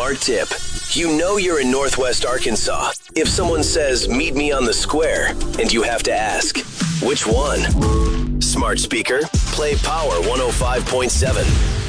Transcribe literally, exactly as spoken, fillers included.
smart tip. You know you're in Northwest Arkansas if someone says, meet me on the square, and you have to ask, which one? Smart speaker, play Power one oh five point seven.